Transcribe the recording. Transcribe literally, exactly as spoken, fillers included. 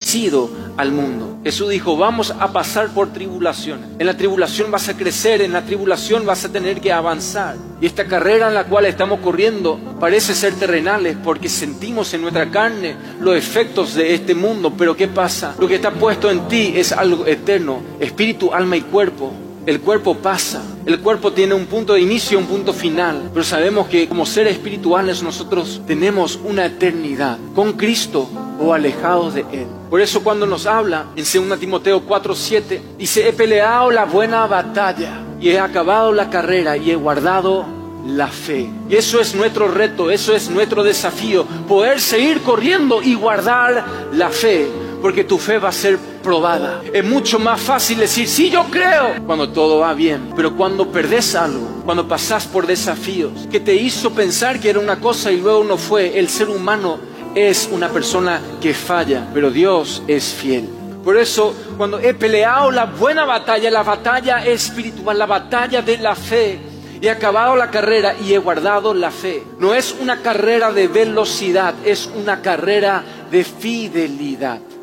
vencido al mundo. Jesús dijo, vamos a pasar por tribulaciones. En la tribulación vas a crecer, en la tribulación vas a tener que avanzar. Y esta carrera en la cual estamos corriendo parece ser terrenales porque sentimos en nuestra carne los efectos de este mundo. Pero ¿qué pasa? Lo que está puesto en ti es algo eterno, espíritu, alma y cuerpo. El cuerpo pasa, el cuerpo tiene un punto de inicio y un punto final, pero sabemos que como seres espirituales nosotros tenemos una eternidad con Cristo o alejados de Él. Por eso cuando nos habla en segunda Timoteo cuatro siete, dice, he peleado la buena batalla y he acabado la carrera y he guardado la fe. Y eso es nuestro reto, eso es nuestro desafío, poder seguir corriendo y guardar la fe. Porque tu fe va a ser probada. Es mucho más fácil decir, sí, yo creo, cuando todo va bien. Pero cuando perdés algo, cuando pasás por desafíos, que te hizo pensar que era una cosa y luego no fue. El ser humano es una persona que falla, pero Dios es fiel. Por eso, cuando he peleado la buena batalla, la batalla espiritual, la batalla de la fe, he acabado la carrera y he guardado la fe. No es una carrera de velocidad, es una carrera de fidelidad.